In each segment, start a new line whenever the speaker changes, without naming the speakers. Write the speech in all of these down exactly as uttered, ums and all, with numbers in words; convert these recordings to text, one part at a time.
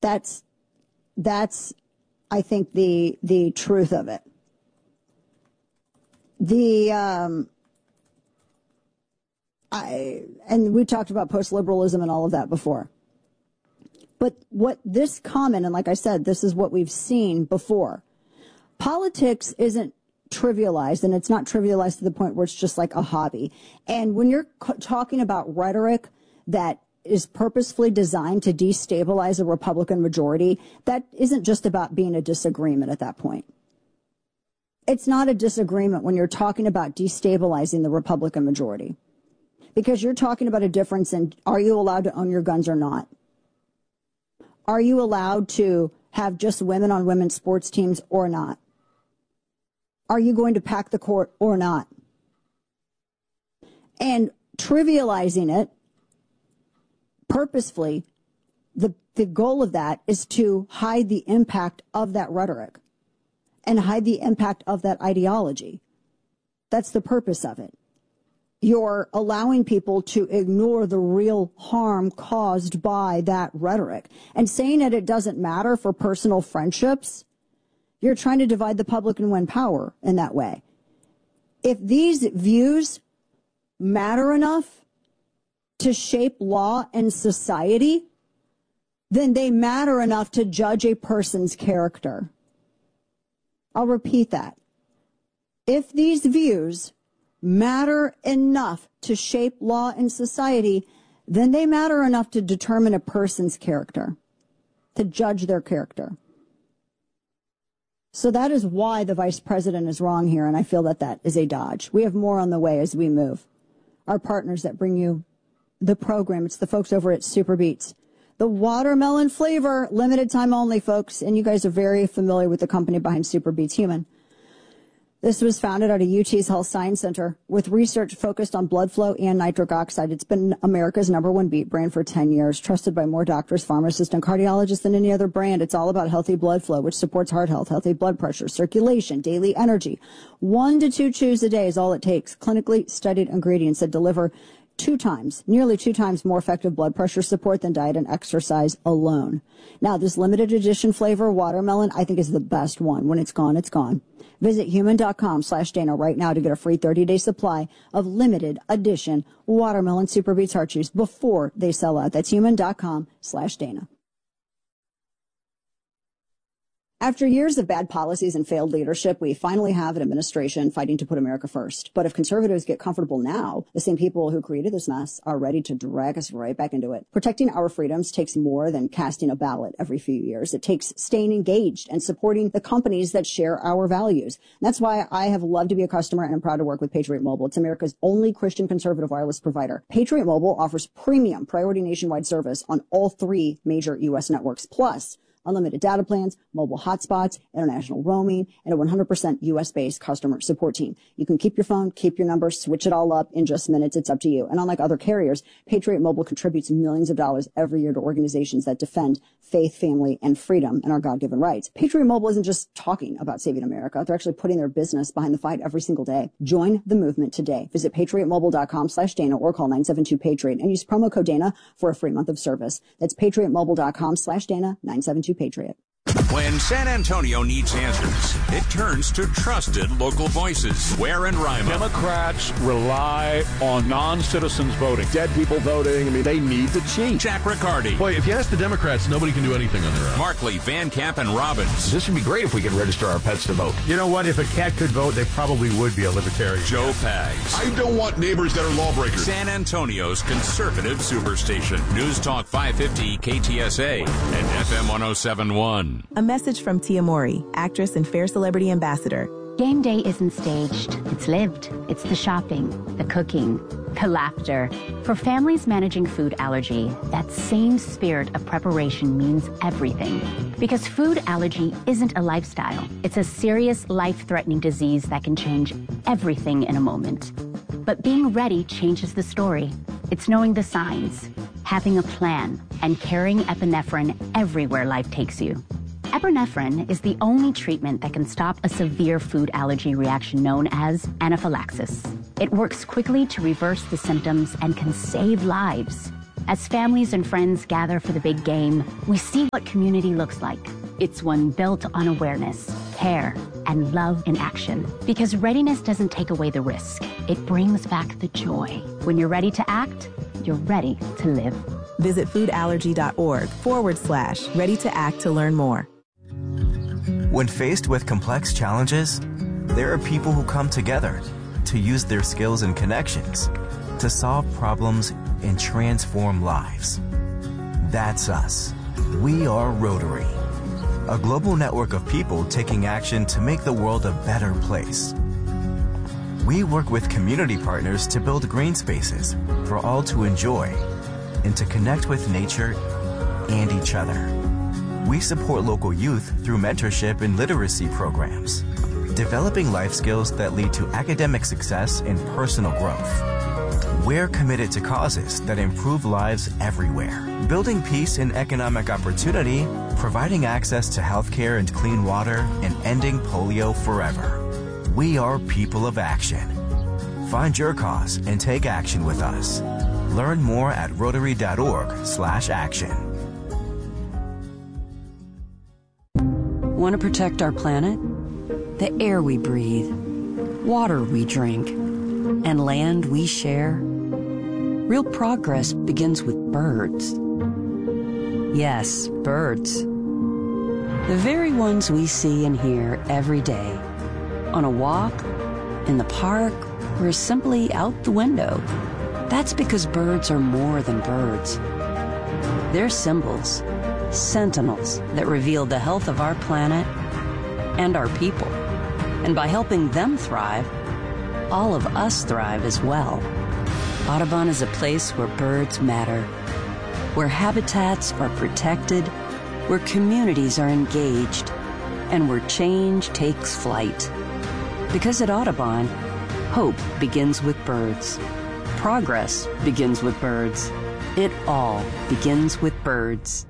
That's, that's, I think, the the truth of it. The, um, I, and we talked about post-liberalism and all of that before. But what this comment, and like I said, this is what we've seen before. Politics isn't trivialized, and it's not trivialized to the point where it's just like a hobby. And when you're co- talking about rhetoric that is purposefully designed to destabilize a Republican majority, that isn't just about being a disagreement at that point. It's not a disagreement when you're talking about destabilizing the Republican majority, because you're talking about a difference in, are you allowed to own your guns or not? Are you allowed to have just women on women's sports teams or not? Are you going to pack the court or not? And trivializing it purposefully, the, the goal of that is to hide the impact of that rhetoric and hide the impact of that ideology. That's the purpose of it. You're allowing people to ignore the real harm caused by that rhetoric. And saying that it doesn't matter for personal friendships, you're trying to divide the public and win power in that way. If these views matter enough to shape law and society, then they matter enough to judge a person's character. I'll repeat that. If these views matter enough to shape law and society, then they matter enough to determine a person's character, to judge their character. So that is why the vice president is wrong here, and I feel that that is a dodge. We have more on the way as we move. Our partners that bring you the program, it's the folks over at Super Beets. The watermelon flavor, limited time only, folks, and you guys are very familiar with the company behind Super Beets Human. This was founded at a U T's Health Science Center with research focused on blood flow and nitric oxide. It's been America's number one beet brand for ten years, trusted by more doctors, pharmacists, and cardiologists than any other brand. It's all about healthy blood flow, which supports heart health, healthy blood pressure, circulation, daily energy. One to two chews a day is all it takes. Clinically studied ingredients that deliver two times, nearly two times more effective blood pressure support than diet and exercise alone. Now, this limited edition flavor, watermelon, I think is the best one. When it's gone, it's gone. Visit human.com slash Dana right now to get a free thirty-day supply of limited edition watermelon Super Beets heart chews before they sell out. That's human.com slash Dana. After years of bad policies and failed leadership, we finally have an administration fighting to put America first. But if conservatives get comfortable now, the same people who created this mess are ready to drag us right back into it. Protecting our freedoms takes more than casting a ballot every few years. It takes staying engaged and supporting the companies that share our values. And that's why I have loved to be a customer, and I'm proud to work with Patriot Mobile. It's America's only Christian conservative wireless provider. Patriot Mobile offers premium priority nationwide service on all three major U S networks, plus unlimited data plans, mobile hotspots, international roaming, and a one hundred percent U S-based customer support team. You can keep your phone, keep your number, switch it all up in just minutes. It's up to you. And unlike other carriers, Patriot Mobile contributes millions of dollars every year to organizations that defend faith, family, and freedom and our God-given rights. Patriot Mobile isn't just talking about saving America. They're actually putting their business behind the fight every single day. Join the movement today. Visit patriotmobile.com slash Dana or call nine seven two Patriot and use promo code Dana for a free month of service. That's patriotmobile.com slash Dana, nine seven two Patriot.
When San Antonio needs answers, it turns to trusted local voices. Ware and Rima.
Democrats rely on non-citizens voting.
Dead people voting. I mean, they need to cheat.
Jack Riccardi.
Boy, if you ask the Democrats, nobody can do anything on their own.
Markley, Van Camp, and Robbins.
This would be great if we could register our pets to vote.
You know what? If a cat could vote, they probably would be a libertarian.
Joe Pags.
I don't want neighbors that are lawbreakers.
San Antonio's conservative superstation. News Talk five fifty K T S A and F M one oh seven point one.
A message from Tia Mori, actress and Fair Celebrity Ambassador.
Game day isn't staged. It's lived. It's the shopping, the cooking, the laughter. For families managing food allergy, that same spirit of preparation means everything. Because food allergy isn't a lifestyle. It's a serious, life-threatening disease that can change everything in a moment. But being ready changes the story. It's knowing the signs, having a plan, and carrying epinephrine everywhere life takes you. Epinephrine is the only treatment that can stop a severe food allergy reaction known as anaphylaxis. It works quickly to reverse the symptoms and can save lives. As families and friends gather for the big game, we see what community looks like. It's one built on awareness, care, and love in action. Because readiness doesn't take away the risk. It brings back the joy. When you're ready to act, you're ready to live.
Visit foodallergy.org forward slash ready to act to learn more.
When faced with complex challenges, there are people who come together to use their skills and connections to solve problems and transform lives. That's us. We are Rotary, a global network of people taking action to make the world a better place. We work with community partners to build green spaces for all to enjoy and to connect with nature and each other. We support local youth through mentorship and literacy programs, developing life skills that lead to academic success and personal growth. We're committed to causes that improve lives everywhere, building peace and economic opportunity, providing access to healthcare and clean water, and ending polio forever. We are people of action. Find your cause and take action with us. Learn more at rotary.org slash action.
Want to protect our planet? The air we breathe, water we drink, and land we share? Real progress begins with birds. Yes, birds. The very ones we see and hear every day. On a walk, in the park, or simply out the window. That's because birds are more than birds. They're symbols, sentinels that reveal the health of our planet and our people. And by helping them thrive, all of us thrive as well. Audubon is a place where birds matter, where habitats are protected, where communities are engaged, and where change takes flight. Because at Audubon, hope begins with birds. Progress begins with birds. It all begins with birds.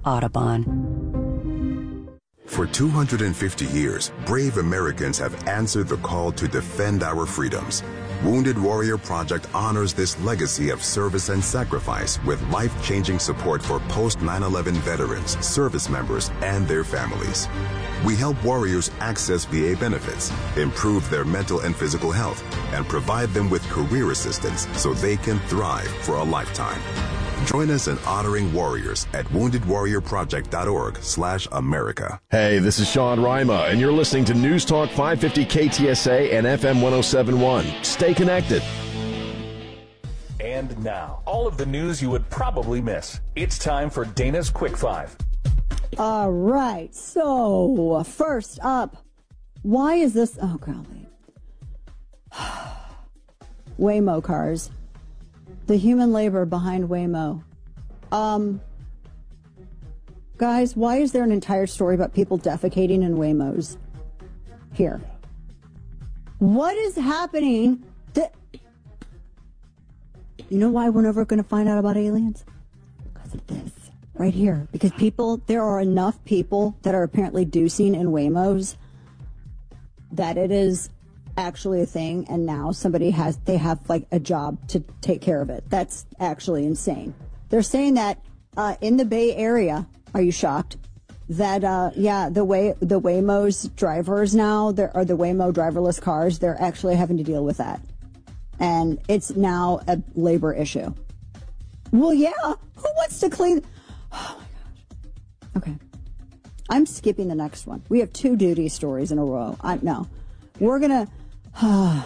Audubon.
For two hundred fifty years, brave Americans have answered the call to defend our freedoms. Wounded Warrior Project honors this legacy of service and sacrifice with life-changing support for post nine eleven veterans, service members, and their families. We help warriors access V A benefits, improve their mental and physical health, and provide them with career assistance so they can thrive for a lifetime. Join us in honoring warriors at woundedwarriorproject.org slash America.
Hey, this is Sean Rima, and you're listening to News Talk five fifty K T S A and F M one oh seven point one. Stay connected.
And now, all of the news you would probably miss. It's time for Dana's Quick Five.
All right. So, first up, why is this? Oh, golly. Waymo cars. The human labor behind Waymo. Um, guys, why is there an entire story about people defecating in Waymos? Here. What is happening? To... You know why we're never going to find out about aliens? Because of this. Right here. Because people, there are enough people that are apparently deucing in Waymos that it is actually a thing, and now somebody has, they have like a job to take care of it. That's actually insane. They're saying that uh, in the Bay Area, are you shocked? That, uh, yeah, the way, the Waymo's drivers now, there are the Waymo driverless cars, they're actually having to deal with that. And it's now a labor issue. Well, yeah, who wants to clean? Oh my gosh. Okay. I'm skipping the next one. We have two duty stories in a row. I, no. We're going to, can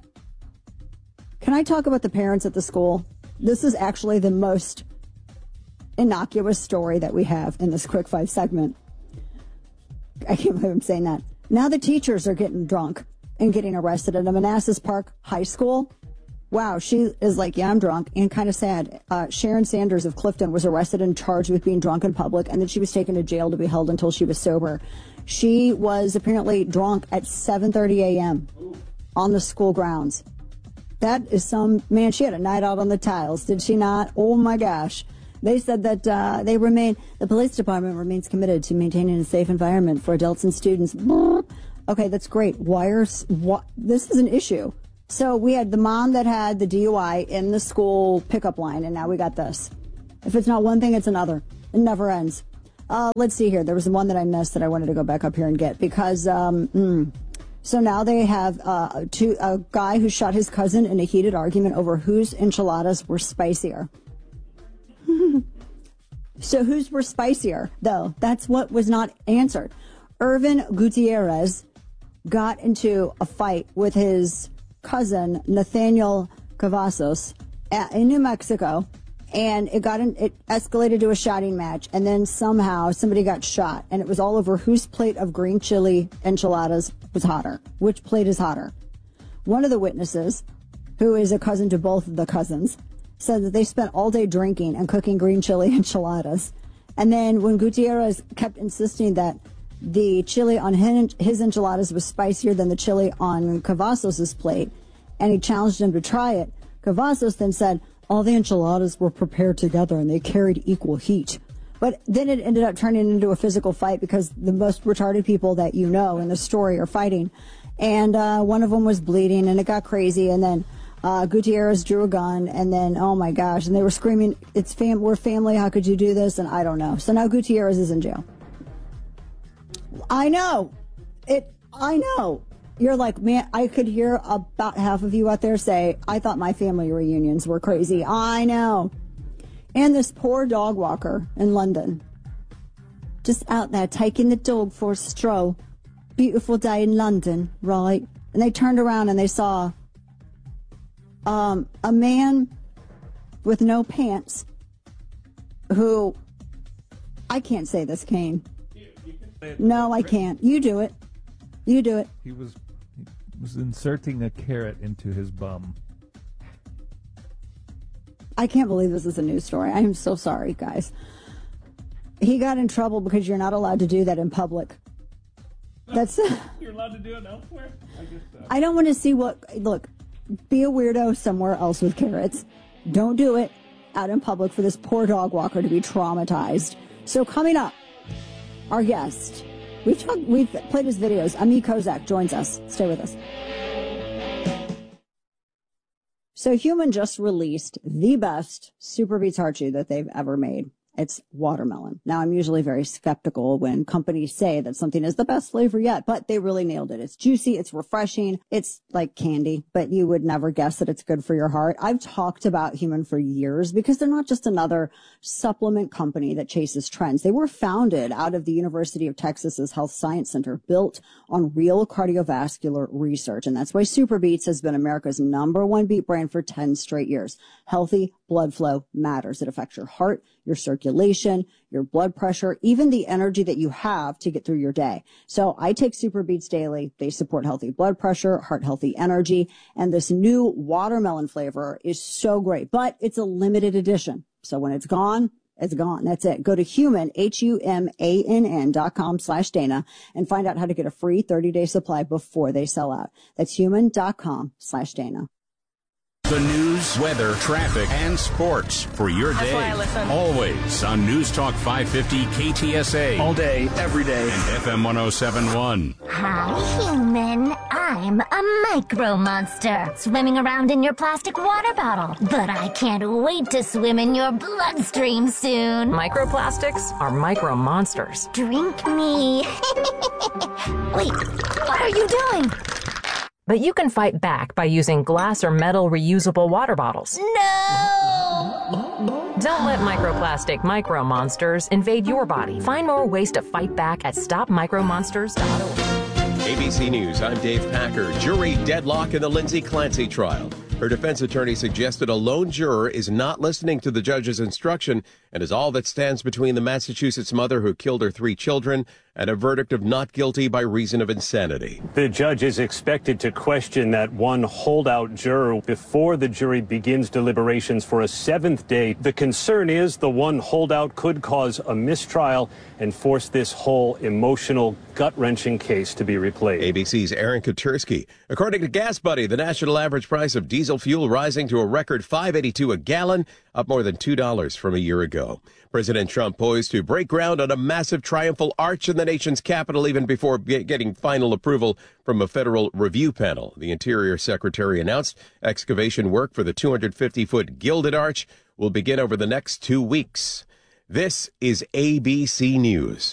I talk about the parents at the school? This is actually the most innocuous story that we have in this Quick Five segment. I can't believe I'm saying that. Now the teachers are getting drunk and getting arrested at a Manassas Park High School. Wow, she is like, yeah, I'm drunk, and kind of sad. Uh, Sharon Sanders of Clifton was arrested and charged with being drunk in public, and then she was taken to jail to be held until she was sober. She was apparently drunk at seven thirty a.m. on the school grounds. That is some, man, she had a night out on the tiles, did she not? Oh my gosh. They said that uh, they remain, the police department remains committed to maintaining a safe environment for adults and students. Okay, that's great. Why are, what, this is an issue. So we had the mom that had the D U I in the school pickup line, and now we got this. If it's not one thing, it's another. It never ends. Uh, let's see here. There was one that I missed that I wanted to go back up here and get because, um, mm, so now they have uh, two, a guy who shot his cousin in a heated argument over whose enchiladas were spicier. So whose were spicier, though? That's what was not answered. Irvin Gutierrez got into a fight with his cousin, Nathaniel Cavazos, at, in New Mexico, and it got in, it escalated to a shouting match, and then somehow somebody got shot, and it was all over whose plate of green chili enchiladas was hotter. Which plate is hotter? One of the witnesses, who is a cousin to both of the cousins, said that they spent all day drinking and cooking green chili enchiladas. And then when Gutierrez kept insisting that the chili on his enchiladas was spicier than the chili on Cavazos' plate, and he challenged him to try it, Cavazos then said all the enchiladas were prepared together and they carried equal heat. But then it ended up turning into a physical fight because the most retarded people that you know in the story are fighting. And uh, one of them was bleeding, and it got crazy, and then Uh, Gutierrez drew a gun, and then, oh my gosh, and they were screaming, "It's fam- we're family, how could you do this?" And I don't know. So now Gutierrez is in jail. I know. It, I know. You're like, man, I could hear about half of you out there say, I thought my family reunions were crazy. I know. And this poor dog walker in London, just out there taking the dog for a stroll. Beautiful day in London, right? And they turned around and they saw Um, a man with no pants who, I can't say this, Kane. No, I can't. You do it. You do it.
He was, he was inserting a carrot into his bum.
I can't believe this is a news story. I am so sorry, guys. He got in trouble because you're not allowed to do that in public. That's
You're allowed to do it elsewhere? I guess so.
I don't want to see what, look, be a weirdo somewhere else with carrots. Don't do it out in public for this poor dog walker to be traumatized. So coming up, our guest, we've talked, we've played his videos. Ami Kozak joins us. Stay with us. So Human just released the best Super Beets Heart Chew that they've ever made. It's watermelon. Now, I'm usually very skeptical when companies say that something is the best flavor yet, but they really nailed it. It's juicy. It's refreshing. It's like candy, but you would never guess that it's good for your heart. I've talked about Human for years because they're not just another supplement company that chases trends. They were founded out of the University of Texas's Health Science Center, built on real cardiovascular research. And that's why Super Beets has been America's number one beet brand for ten straight years. Healthy blood flow matters. It affects your heart, your circulation, your blood pressure, even the energy that you have to get through your day. So I take Super Beets daily. They support healthy blood pressure, heart healthy energy, and this new watermelon flavor is so great, but it's a limited edition. So when it's gone, it's gone. That's it. Go to Human, H U M A N N dot com slash Dana and find out how to get a free thirty-day supply before they sell out. That's human dot com slash Dana.
The news, weather, traffic, and sports for your
That's
day.
why I listen.
Always on News Talk five fifty K T S A.
All day, every day.
And F M one oh seven point one.
Hi, human. I'm a micro monster swimming around in your plastic water bottle. But I can't wait to swim in your bloodstream soon.
Microplastics are micro monsters.
Drink me. Wait, what are you doing?
But you can fight back by using glass or metal reusable water bottles.
No!
Don't let microplastic micro monsters invade your body. Find more ways to fight back at stop micro monsters dot org.
A B C News, I'm Dave Packer. Jury deadlock in the Lindsay Clancy trial. Her defense attorney suggested a lone juror is not listening to the judge's instruction and is all that stands between the Massachusetts mother who killed her three children and a verdict of not guilty by reason of insanity.
The judge is expected to question that one holdout juror before the jury begins deliberations for a seventh day. The concern is the one holdout could cause a mistrial and force this whole emotional, gut-wrenching case to be replayed.
A B C's Aaron Katursky. According to Gas Buddy, the national average price of diesel fuel rising to a record five dollars and eighty-two cents a gallon, up more than two dollars from a year ago. President Trump poised to break ground on a massive triumphal arch in the nation's capital even before getting final approval from a federal review panel. The Interior Secretary announced excavation work for the two hundred fifty foot gilded arch will begin over the next two weeks. This is A B C News.